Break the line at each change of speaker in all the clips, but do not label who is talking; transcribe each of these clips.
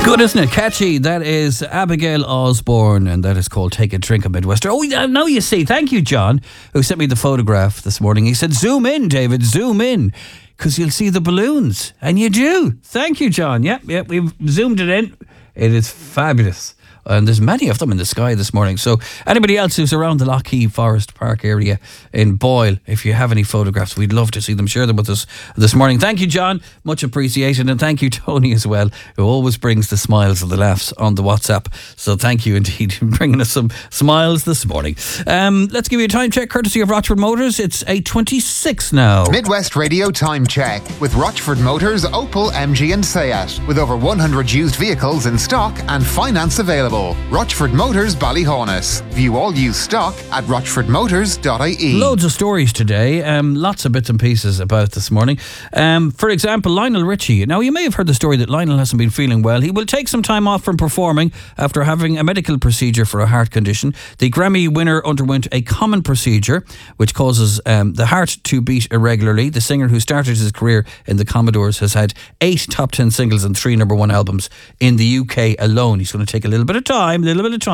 Good, isn't it? Catchy. That is Abigail Osborne, and that is called Take a Drink of Midwestern. Oh, now you see. Thank you, John, who sent me the photograph this morning. He said, zoom in, David, zoom in, because you'll see the balloons. And you do. Thank you, John. Yep, we've zoomed it in. It is fabulous. And there's many of them in the sky this morning. So anybody else who's around the Lockheed Forest Park area in Boyle, if you have any photographs, we'd love to see them. Share them with us this morning. Thank you, John. Much appreciated. And thank you, Tony, as well, who always brings the smiles and the laughs on the WhatsApp. So thank you indeed for bringing us some smiles this morning. Let's give you a time check courtesy of Rochford Motors. It's 8:26 now.
Midwest Radio Time Check with Rochford Motors, Opel, MG and Seat. With over 100 used vehicles in stock and finance available. Rochford Motors, Ballyhonus. View all used stock at rochfordmotors.ie.
Loads of stories today. Lots of bits and pieces about this morning. For example, Lionel Richie. Now, you may have heard the story that Lionel hasn't been feeling well. He will take some time off from performing after having a medical procedure for a heart condition. The Grammy winner underwent a common procedure which causes the heart to beat irregularly. The singer, who started his career in the Commodores, has had 8 top 10 singles and 3 number 1 albums in the UK alone. He's going to take a little bit of time.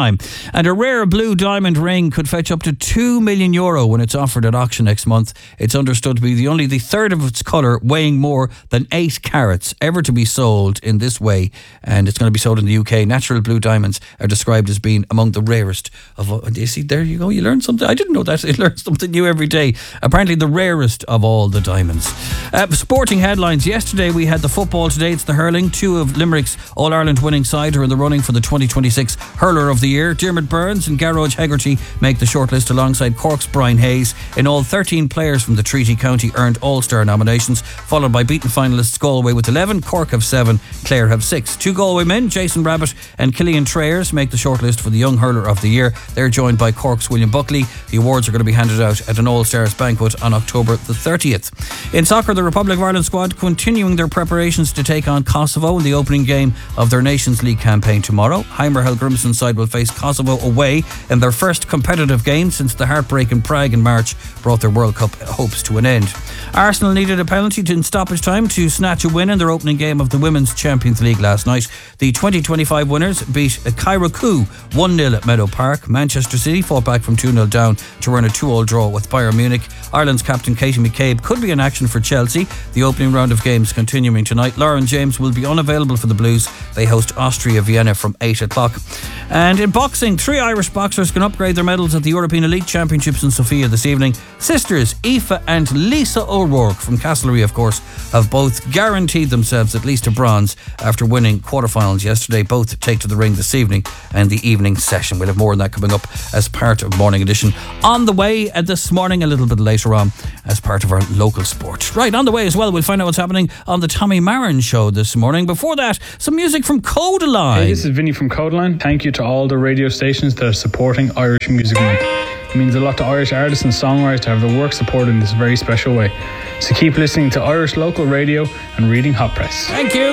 And a rare blue diamond ring could fetch up to €2 million when it's offered at auction next month. It's understood to be only the third of its colour, weighing more than 8 carats, ever to be sold in this way. And it's going to be sold in the UK. Natural blue diamonds are described as being among the rarest of all. You see, there you go. You learn something. I didn't know that. You learn something new every day. Apparently the rarest of all the diamonds. Sporting headlines. Yesterday we had the football. Today it's the hurling. 2 of Limerick's All-Ireland winning side are in the running for the 2026 Hurler of the Year. Dermot Burns and Garage Hegarty make the shortlist alongside Cork's Brian Hayes. In all, 13 players from the Treaty County earned All-Star nominations, followed by beaten finalists Galway with 11, Cork have 7, Clare have 6. 2 Galway men, Jason Rabbit and Killian Trayers, make the shortlist for the Young Hurler of the Year. They're joined by Cork's William Buckley. The awards are going to be handed out at an All-Stars banquet on October the 30th. In soccer, the Republic of Ireland squad continuing their preparations to take on Kosovo in the opening game of their Nations League campaign tomorrow. Heimer Helgrimsson's side will face Kosovo away in their first competitive game since the heartbreak in Prague in March brought their World Cup hopes to an end. Arsenal needed a penalty in stoppage time to snatch a win in their opening game of the Women's Champions League last night. The 2025 winners beat Kairoku 1-0 at Meadow Park. Manchester City fought back from 2-0 down to earn a 2-2 draw with Bayern Munich. Ireland's captain Katie McCabe could be in action for Chelsea. The opening round of games continuing tonight. Lauren James will be unavailable for the Blues. They host Austria Vienna from 8 o'clock. And in boxing, 3 Irish boxers can upgrade their medals at the European Elite Championships in Sofia this evening. Sisters Aoife and Lisa O'Rourke from Castlereagh, of course, have both guaranteed themselves at least a bronze after winning quarterfinals yesterday. Both take to the ring this evening and the evening session. We'll have more on that coming up as part of Morning Edition. On the way this morning, a little bit later on, as part of our local sport. Right, on the way as well, we'll find out what's happening on the Tommy Marin show this morning. Before that, some music from Codaline.
Hey, this is Vinny from Codaline. Thank you to all the radio stations that are supporting Irish Music Month. It means a lot to Irish artists and songwriters to have their work supported in this very special way. So keep listening to Irish local radio and reading Hot Press.
Thank you.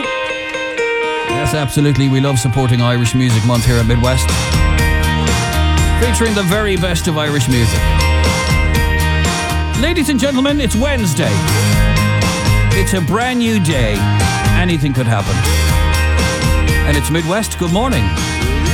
Yes, absolutely. We love supporting Irish Music Month here at Midwest, featuring the very best of Irish music. Ladies and gentlemen, it's Wednesday. It's a brand new day. Anything could happen. And it's Midwest. Good morning.